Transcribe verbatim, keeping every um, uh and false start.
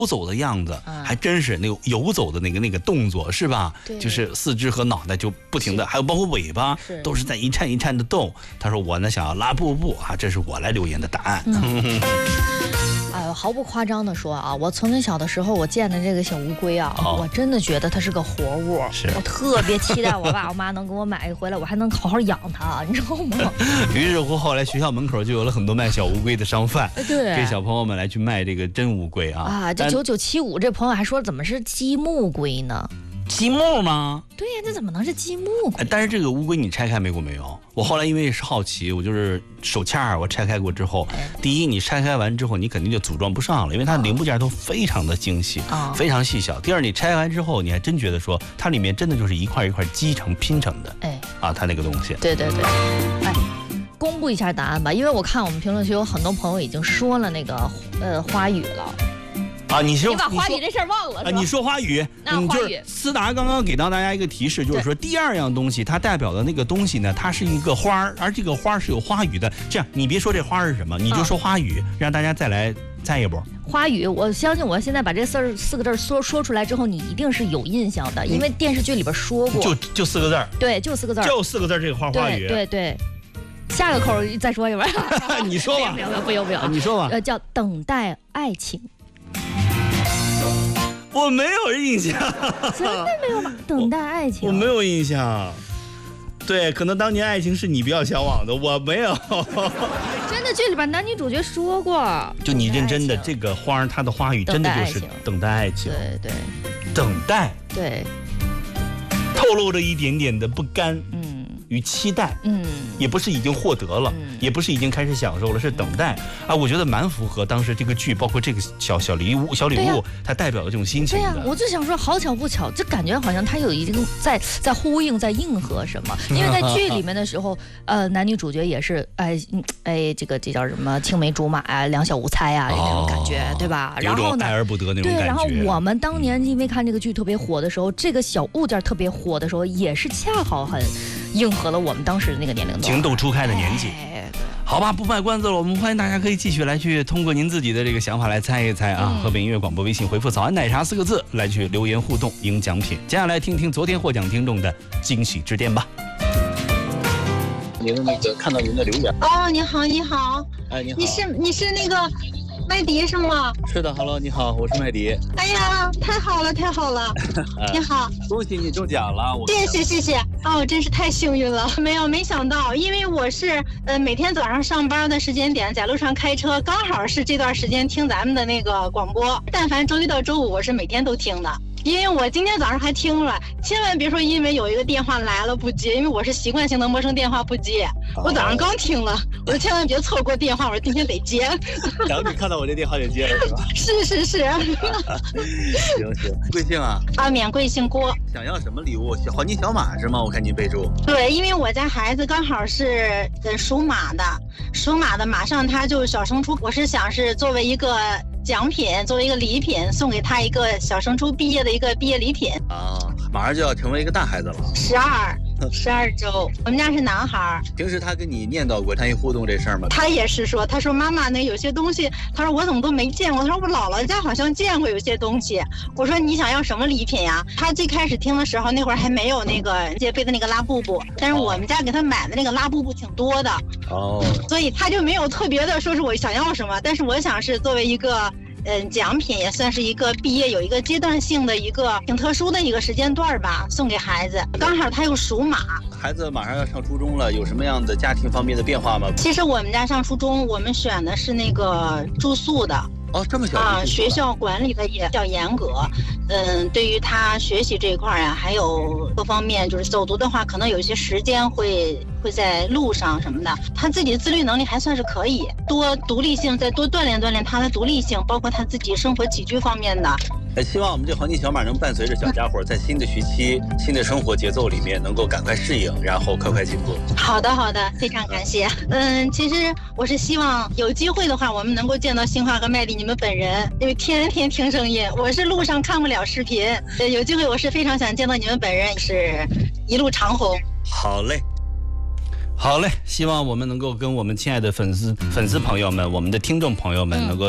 游走的样子，还真是那个游走的那个那个动作是吧？ 对， 就是四肢和脑袋就不停的，还有包括尾巴，都是在一颤一颤的动。他说我呢想要拉布布啊，这是我来留言的答案。嗯哎呦，毫不夸张的说啊，我从前小的时候，我见的这个小乌龟啊，哦、我真的觉得它是个活物，我特别期待我爸我妈能给我买一回来，我还能好好养它，你知道吗？ 于是乎，后来学校门口就有了很多卖小乌龟的商贩， 对， 给小朋友们来去卖这个真乌龟啊。 啊，这九九七五这朋友还说怎么是积木龟呢？ 积木吗？ 对呀，这怎么能是积木龟？ 但是这个乌龟你拆开没过没有？我后来因为是好奇，我就是手掐儿，我拆开过之后，第一，你拆开完之后，你肯定就组装不上了，因为它零部件都非常的精细，哦、非常细小。第二，你拆完之后，你还真觉得说它里面真的就是一块一块积成拼成的，哎，啊，它那个东西。 对对对，哎，公布一下答案吧，因为我看我们评论区有很多朋友已经说了那个呃花语了。 啊，你说你把花语这事儿忘了？ 啊，你说花语， 那花语， 思达刚刚给到大家一个提示，就是说第二样东西，它代表的那个东西呢，它是一个花儿，而这个花是有花语的。这样，你别说这花是什么，你就说花语，嗯、让大家再来猜一波。 花语，我相信我现在把这四儿四个字说说出来之后，你一定是有印象的，因为电视剧里边说过。 就就四个字儿。 对，就四个字儿。 就四个字儿，这个花花语。 对对对。下个口再说一遍。 你说吧。 不用不用不用， 你说吧。 呃，叫等待爱情。 我没有印象， 真的没有吗？等待爱情， 我没有印象。对，可能当年爱情是你比较向往的，我没有。 真的，剧里边男女主角说过。 就你认真的，这个花它的花语真的就是等待爱情。 对对， 等待。 对， 透露着一点点的不甘。嗯。与期待，嗯，也不是已经获得了，嗯、也不是已经开始享受了，是等待啊！我觉得蛮符合当时这个剧，包括这个小小礼物、小礼物，啊、它代表的这种心情的。 对呀、啊，我就想说，好巧不巧，这感觉好像它有一定在在呼应，在应和什么？因为在剧里面的时候，呃，男女主角也是，哎哎，这个这叫什么青梅竹马啊，两小无猜啊，那种感觉，哦、对吧？然后呢， 爱而不得那种感觉。 对，然后我们当年因为看这个剧特别火的时候，这个小物件特别火的时候，也是恰好很应和了我们当时的那个年龄段， 情窦初开的年纪。哎、好吧，不卖关子了，我们欢迎大家可以继续来去通过您自己的这个想法来猜一猜啊。嗯、河北音乐广播微信回复早安奶茶四个字来去留言互动赢奖品。接下来听听昨天获奖听众的惊喜致电吧。 您的那个看到您的留言。 哦，你好，你好。 哎，你好。 你是你是那个麦迪是吗？ 是的 ，Hello， 你好，我是麦迪。 哎呀，太好了，太好了！你好， 恭喜你中奖了！我谢谢谢谢啊，我真是太幸运了。没有没想到，因为我是呃每天早上上班的时间点，在路上开车，刚好是这段时间听咱们的那个广播。但凡周一到周五，我是每天都听的。因为我今天早上还听了，千万别说因为有一个电话来了不接，因为我是习惯性的陌生电话不接。哦、我早上刚听了，我说千万别错过电话，我说今天得接。 然后你看到我这电话就接了是吧？ 是是是。 行行，贵姓啊？ 啊，免贵姓郭。 想要什么礼物？黄金小马是吗？我看您备注。 对，因为我家孩子刚好是呃属马的，属马的马上他就小升初，我是想是作为一个奖品，作为一个礼品，送给他一个小升初毕业的一个毕业礼品。 啊，马上就要成为一个大孩子了。 十二，十二周。我们家是男孩。 平时他跟你念叨过参与互动这事儿吗？ 他也是说，他说妈妈，那有些东西，他说我怎么都没见过。他说我姥姥家好像见过有些东西。我说你想要什么礼品呀？他最开始听的时候，那会儿还没有那个界飞的那个拉布布，但是我们家给他买的那个拉布布挺多的。哦。所以他就没有特别的说是我想要什么，但是我想是作为一个。嗯，奖品也算是一个毕业有一个阶段性的一个挺特殊的一个时间段吧，送给孩子。刚好他又属马， 孩子马上要上初中了，有什么样的家庭方面的变化吗？ 其实我们家上初中，我们选的是那个住宿的。 哦，这么小啊，学校管理的也比较严格。嗯，对于他学习这一块呀，还有各方面，就是走读的话，可能有一些时间会会在路上什么的。他自己自律能力还算是可以，多独立性，再多锻炼锻炼他的独立性，包括他自己生活起居方面的。 呃，希望我们这黄金小马能伴随着小家伙在新的学期、新的生活节奏里面，能够赶快适应，然后快快进步。 好的，好的，非常感谢。嗯，其实我是希望有机会的话，我们能够见到新华和麦迪你们本人，因为天天听声音，我是路上看不了视频。呃，有机会我是非常想见到你们本人，是一路长虹。 好嘞。 好嘞，希望我们能够跟我们亲爱的粉丝粉丝朋友们，我们的听众朋友们能够